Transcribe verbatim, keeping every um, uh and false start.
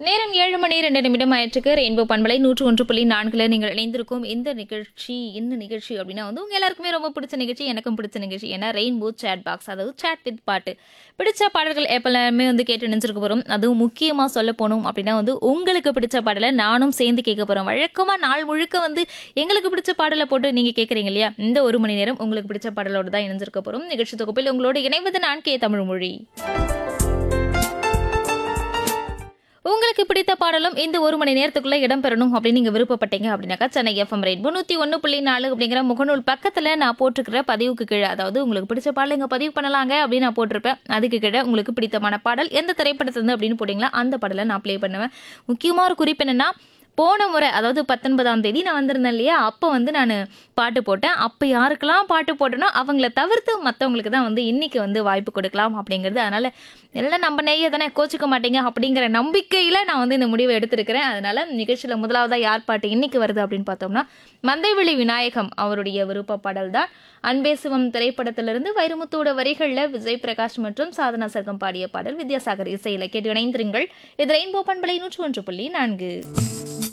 நேரம் ஏழு மணி ரெண்டு நிமிடம் ஆயிற்றுக்கு. ரெயின்போ பண்பலை நூற்று ஒன்று புள்ளி நான்குல நீங்கள் இணைந்திருக்கும் இந்த நிகழ்ச்சி என்ன நிகழ்ச்சி அப்படின்னா வந்து உங்க எல்லாருக்குமே ரொம்ப பிடிச்ச நிகழ்ச்சி, எனக்கும் பிடிச்ச நிகழ்ச்சி. ஏன்னா ரெயின்போ சேட் பாக்ஸ், அதாவது சேட் வித் பாட்டு. பிடிச்ச பாடல்கள் எப்பெல்லாமே வந்து கேட்டு நினைச்சிருக்க போறோம். அதுவும் முக்கியமா சொல்ல போனோம் அப்படின்னா வந்து உங்களுக்கு பிடிச்ச பாடலை நானும் சேர்ந்து கேட்க போறோம். வழக்கமா நாள் முழுக்க வந்து எங்களுக்கு பிடிச்ச பாடலை போட்டு நீங்க கேட்குறீங்க இல்லையா, இந்த ஒரு மணி நேரம் உங்களுக்கு பிடிச்ச பாடலோடு தான் இணைஞ்சிருக்க போறோம். நிகழ்ச்சி தொகுப்பில் உங்களோடு இணைவது நான் கே தமிழ்மொழி. உங்களுக்கு பிடித்த பாடலும் இந்த ஒரு மணி நேரத்துக்குள்ள இடம்பெறணும் அப்படின்னு நீங்க விருப்பப்பட்டீங்க அப்படின்னாக்கா, சென்னை எஃப்எம் ரெயின்போ நூத்தி ஒன்று புள்ளி நாலு அப்படிங்கிற முகநூல் பக்கத்துல நான் போட்டிருக்கிற பதிவுக்கு கீழே, அதாவது உங்களுக்கு பிடிச்ச பாடல் இங்க பதிவு பண்ணலாங்க அப்படின்னு நான் போட்டிருப்பேன். அதுக்கு கீழே உங்களுக்கு பிடித்தமான பாடல் எந்த திரைப்படத்திலிருந்து அப்படின்னு போட்டீங்களா, அந்த பாடலை நான் ப்ளே பண்ணுவேன். முக்கியமா ஒரு குறிப்பு என்னன்னா, போன முறை அதாவது பத்தொன்பதாம் தேதி நான் வந்திருந்தேன் இல்லையா, அப்போ வந்து நான் பாட்டு போட்டேன். அப்போ யாருக்கெல்லாம் பாட்டு போட்டேனோ அவங்கள தவிர்த்து மற்றவங்களுக்கு தான் வந்து இன்னைக்கு வந்து வாய்ப்பு கொடுக்கலாம் அப்படிங்கிறது. அதனால எல்லாம் நம்ம நெய்ய தானே, கோச்சிக்க மாட்டீங்க அப்படிங்கிற நம்பிக்கையில் நான் வந்து இந்த முடிவை எடுத்திருக்கிறேன். அதனால நிகழ்ச்சியில் முதலாவதாக யார் பாட்டு இன்னைக்கு வருது அப்படின்னு பார்த்தோம்னா, மந்தைவெளி விநாயகம் அவருடைய விருப்ப பாடல் தான். அன்பே சிவம் திரைப்படத்திலிருந்து வைரமுத்தோட வரிகளில் விஜய் பிரகாஷ் மற்றும் சாதனா சர்க்கம் பாடிய பாடல். வித்யாசாகர் இசையில் கேட்டு இணைந்திருங்கள். இது ரெயின்போ பண்பலை நூற்று ஒன்று புள்ளி நான்கு.